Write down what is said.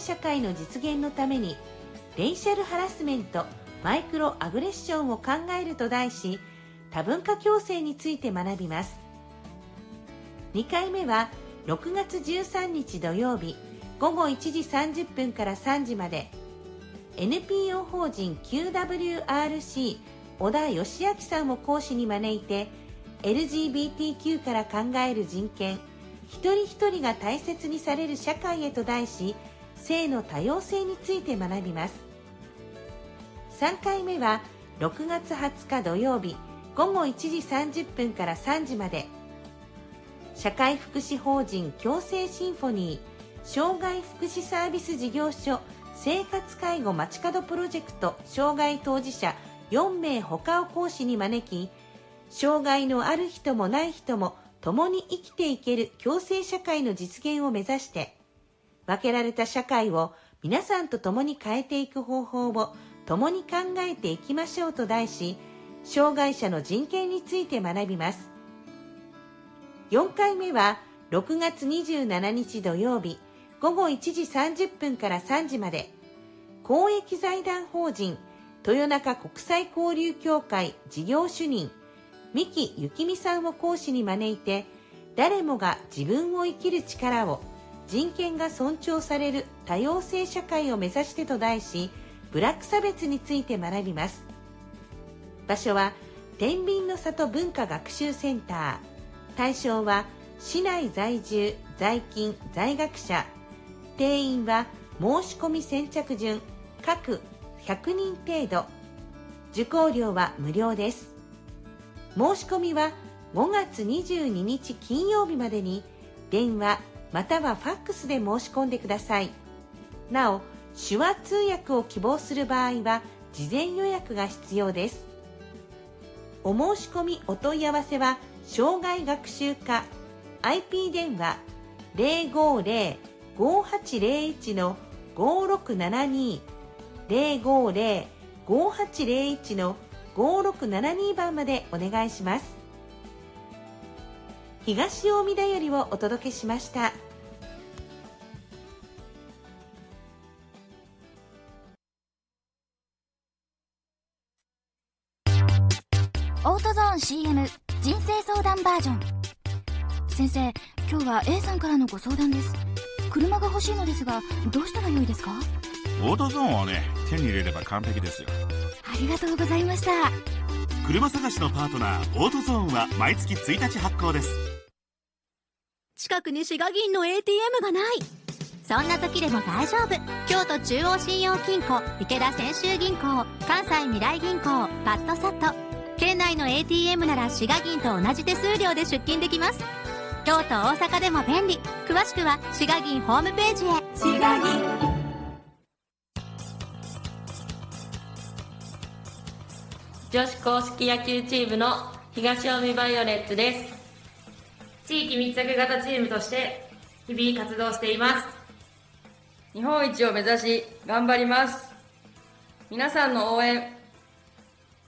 社会の実現のためにレイシャルハラスメント、マイクロアグレッションを考えると題し、多文化共生について学びます。2回目は6月13日土曜日午後1時30分から3時まで、 NPO 法人 QWRC 小田義明さんを講師に招いて、 LGBTQ から考える人権、一人一人が大切にされる社会へと題し、性の多様性について学びます。3回目は6月20日土曜日午後1時30分から3時まで、社会福祉法人共生シンフォニー障害福祉サービス事業所生活介護まちかどプロジェクト障害当事者4名ほかを講師に招き、障害のある人もない人も共に生きていける共生社会の実現を目指して、分けられた社会を皆さんと共に変えていく方法を共に考えていきましょうと題し、障害者の人権について学びます。4回目は6月27日土曜日午後1時30分から3時まで、公益財団法人豊中国際交流協会事業主任三木幸美さんを講師に招いて、誰もが自分を生きる力を、人権が尊重される多様性社会を目指してと題し、ブラック差別について学びます。場所は天秤の里文化学習センター。対象は市内在住在勤在学者。定員は申し込み先着順各100人程度。受講料は無料です。申し込みは5月22日金曜日までに電話またはファックスで申し込んでください。なお、手話通訳を希望する場合は事前予約が必要です。お申し込みお問い合わせは障害学習課 IP 電話 050-5801-5672 050-5801-5672番までお願いします。東近江田よりをお届けしました。 オートゾーン CM 人生相談バージョン。先生、今日は A さんからのご相談です。車が欲しいのですが、どうしたらよいですか？ オートゾーンをね、手に入れれば完璧ですよ。 ありがとうございました。 車探しのパートナーオートゾーンは毎月1日発行です。 近くに滋賀銀の ATM がない。そんな時でも大丈夫。京都中央信用金庫、池田泉州銀行、関西未来銀行、パッドサット。県内の ATM なら滋賀銀と同じ手数料で出金できます。京都大阪でも便利。詳しくは滋賀銀ホームページへ。滋賀銀。 女子硬式野球チームの東近江バイオレッツです。地域密着型チームとして日々活動しています。日本一を目指し頑張ります。皆さんの応援